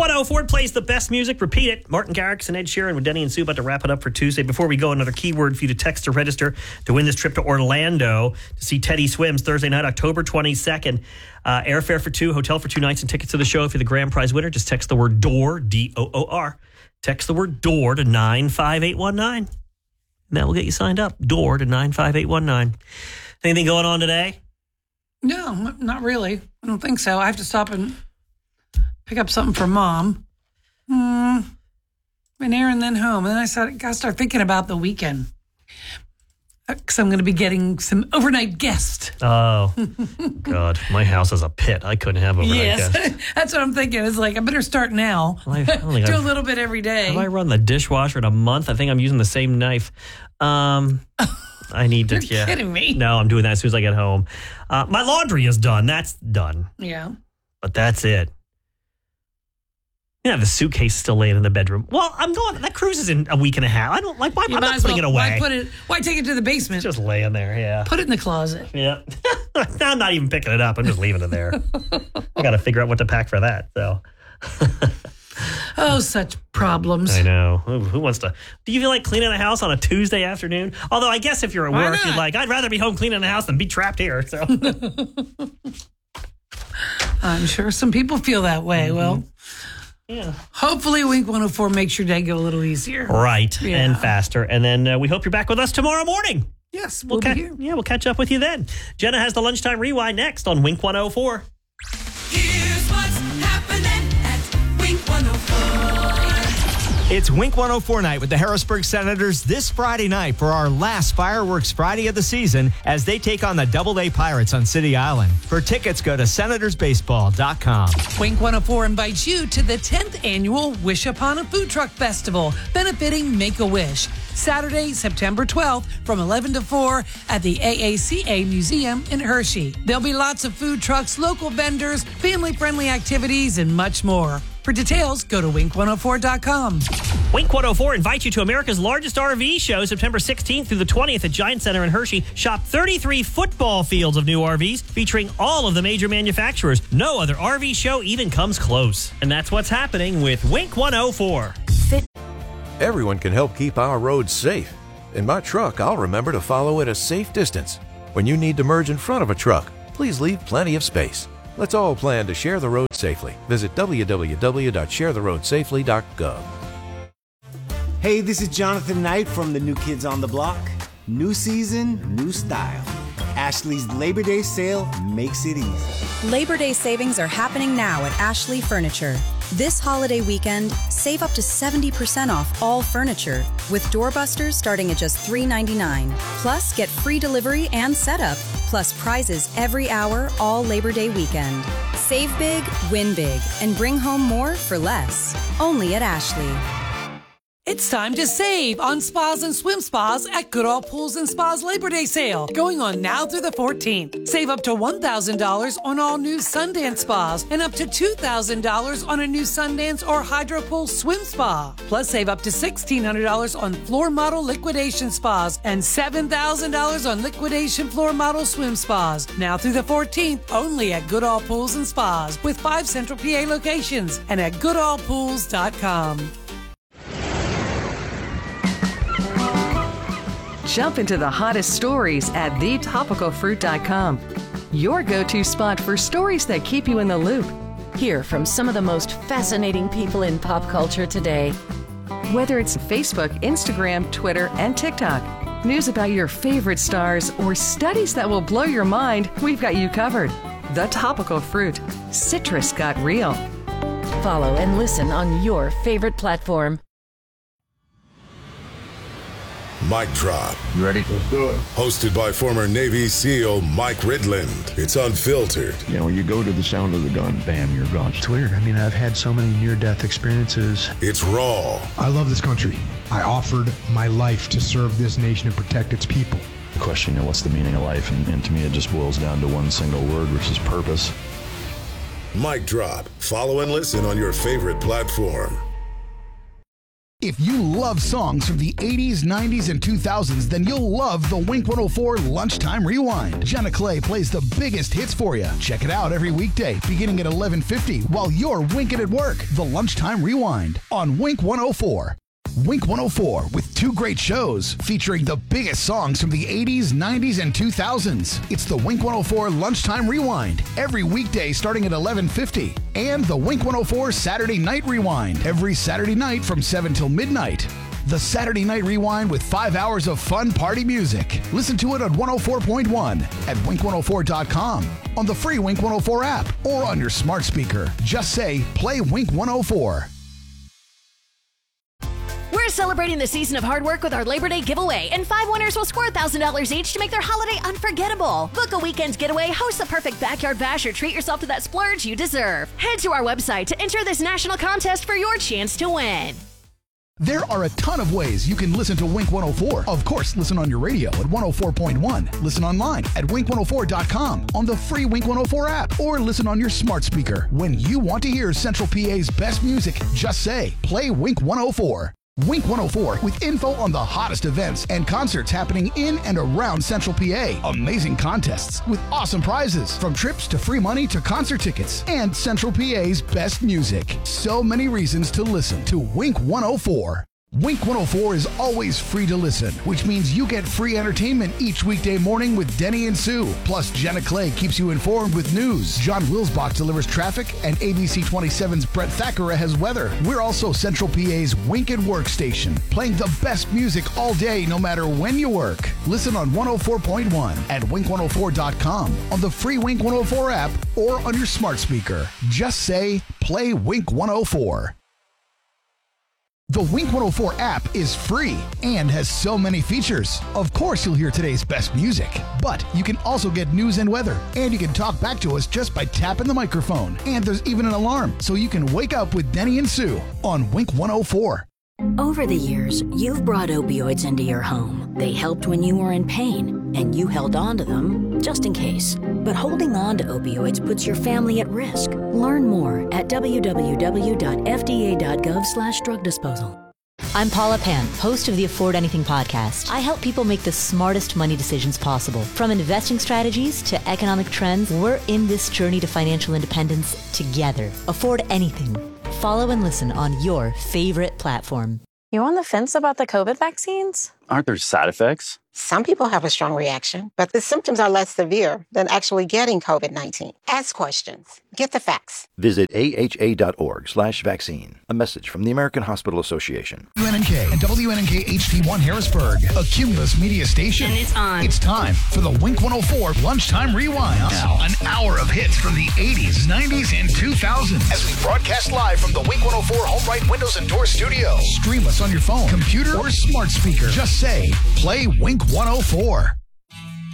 104 plays the best music. Repeat it. Martin Garrix and Ed Sheeran with Denny and Sue about to wrap it up for Tuesday. Before we go, another keyword for you to text or register to win this trip to Orlando to see Teddy Swims Thursday night, October 22nd. Airfare for two, hotel for 2 nights, and tickets to the show. If you're the grand prize winner, just text the word DOOR, D-O-O-R. Text the word DOOR to 95819. And that will get you signed up. DOOR to 95819. Anything going on today? No, not really. I don't think so. I have to stop and pick up something for Mom. Been there and then home. And then I got to start thinking about the weekend. Because I'm going to be getting some overnight guests. Oh, God. My house is a pit. I couldn't have overnight guests. That's what I'm thinking. It's like, I better start now. Do a little bit every day. Have I run the dishwasher in a month? I think I'm using the same knife. I need to. You're kidding me. No, I'm doing that as soon as I get home. My laundry is done. That's done. Yeah. But that's it. Yeah, the suitcase still laying in the bedroom. Well, I'm going. That cruise is in a week and a half. I don't like. Why? I'm not putting it away. Why take it to the basement? It's just laying there. Yeah. Put it in the closet. Yeah. I'm not even picking it up. I'm just leaving it there. I got to figure out what to pack for that. So. Oh, such problems. I know. Who wants to? Do you feel like cleaning a house on a Tuesday afternoon? Although I guess if you're at work, you're like, I'd rather be home cleaning the house than be trapped here. So. I'm sure some people feel that way. Mm-hmm. Well. Yeah. Hopefully Wink 104 makes your day go a little easier. Right. Yeah. And faster. And then we hope you're back with us tomorrow morning. Yes, we'll be here. Yeah, we'll catch up with you then. Jenna has the Lunchtime Rewind next on Wink 104. Here's what's happening at Wink 104. It's Wink 104 night with the Harrisburg Senators this Friday night for our last Fireworks Friday of the season as they take on the Double-A Pirates on City Island. For tickets, go to senatorsbaseball.com. Wink 104 invites you to the 10th annual Wish Upon a Food Truck Festival, benefiting Make-A-Wish. Saturday, September 12th from 11 to 4 at the AACA Museum in Hershey. There'll be lots of food trucks, local vendors, family-friendly activities, and much more. For details, go to wink104.com. Wink 104 invites you to America's largest RV show, September 16th through the 20th at Giant Center in Hershey. Shop 33 football fields of new RVs featuring all of the major manufacturers. No other RV show even comes close. And that's what's happening with Wink 104. Everyone can help keep our roads safe. In my truck, I'll remember to follow at a safe distance. When you need to merge in front of a truck, please leave plenty of space. Let's all plan to share the road safely. Visit www.sharetheroadsafely.gov. Hey, this is Jonathan Knight from the New Kids on the Block. New season, new style. Ashley's Labor Day sale makes it easy. Labor Day savings are happening now at Ashley Furniture. This holiday weekend, save up to 70% off all furniture, with doorbusters starting at just $3.99. Plus, get free delivery and setup, plus prizes every hour all Labor Day weekend. Save big, win big, and bring home more for less. Only at Ashley. It's time to save on spas and swim spas at Goodall Pools and Spas Labor Day sale, going on now through the 14th. Save up to $1,000 on all new Sundance spas and up to $2,000 on a new Sundance or Hydropool swim spa. Plus, save up to $1,600 on floor model liquidation spas and $7,000 on liquidation floor model swim spas. Now through the 14th, only at Goodall Pools and Spas, with 5 Central PA locations and at goodallpools.com. Jump into the hottest stories at thetopicalfruit.com. Your go-to spot for stories that keep you in the loop. Hear from some of the most fascinating people in pop culture today. Whether it's Facebook, Instagram, Twitter, and TikTok, news about your favorite stars, or studies that will blow your mind, we've got you covered. The Topical Fruit. Citrus got real. Follow and listen on your favorite platform. Mic Drop. You ready? Let's do it. Hosted by former Navy SEAL Mike Ridland. It's unfiltered. You know, when you go to the sound of the gun, bam, you're gone. It's weird. I mean, I've had so many near-death experiences. It's raw. I love this country. I offered my life to serve this nation and protect its people. The question, what's the meaning of life? And to me, it just boils down to one single word, which is purpose. Mic Drop. Follow and listen on your favorite platform. If you love songs from the 80s, 90s, and 2000s, then you'll love the Wink 104 Lunchtime Rewind. Jenna Clay plays the biggest hits for you. Check it out every weekday, beginning at 11:50 while you're winking at work. The Lunchtime Rewind on Wink 104. Wink 104 with two great shows featuring the biggest songs from the 80s, 90s, and 2000s. It's the Wink 104 Lunchtime Rewind every weekday starting at 11:50 and the Wink 104 Saturday Night Rewind every Saturday night from 7 till midnight. The Saturday Night Rewind with 5 hours of fun party music. Listen to it on 104.1 at wink104.com, on the free Wink 104 app, or on your smart speaker. Just say, play Wink 104. We're celebrating the season of hard work with our Labor Day giveaway, and 5 winners will score $1,000 each to make their holiday unforgettable. Book a weekend's getaway, host the perfect backyard bash, or treat yourself to that splurge you deserve. Head to our website to enter this national contest for your chance to win. There are a ton of ways you can listen to Wink 104. Of course, listen on your radio at 104.1. Listen online at wink104.com, on the free Wink 104 app, or listen on your smart speaker. When you want to hear Central PA's best music, just say, play Wink 104. Wink 104 with info on the hottest events and concerts happening in and around Central PA. Amazing contests with awesome prizes, from trips to free money to concert tickets, and Central PA's best music. So many reasons to listen to Wink 104. Wink 104 is always free to listen, which means you get free entertainment each weekday morning with Denny and Sue. Plus, Jenna Clay keeps you informed with news. John Wilsbach delivers traffic, and ABC 27's Brett Thackeray has weather. We're also Central PA's Wink and Work station, playing the best music all day, no matter when you work. Listen on 104.1 at wink104.com, on the free Wink 104 app, or on your smart speaker. Just say, play Wink 104. The Wink 104 app is free and has so many features. Of course, you'll hear today's best music, but you can also get news and weather, and you can talk back to us just by tapping the microphone. And there's even an alarm, so you can wake up with Denny and Sue on Wink 104. Over the years, you've brought opioids into your home. They helped when you were in pain, and you held on to them just in case. But holding on to opioids puts your family at risk. Learn more at www.fda.gov/drug disposal. I'm Paula Pant, host of the Afford Anything podcast. I help people make the smartest money decisions possible. From investing strategies to economic trends, we're in this journey to financial independence together. Afford Anything. Follow and listen on your favorite platform. You on the fence about the COVID vaccines? Aren't there side effects? Some people have a strong reaction, but the symptoms are less severe than actually getting COVID-19. Ask questions. Get the facts. Visit AHA.org/vaccine. A message from the American Hospital Association. WNNK and WNNK HD1 Harrisburg, a Cumulus media station. And it's on. It's time for the Wink 104 Lunchtime Rewind. Now, an hour of hits from the 80s, 90s, and 2000s. As we broadcast live from the Wink 104 Home Right Windows and Door Studio. Stream us on your phone, computer, or smart speaker. Just say, play Wink 104.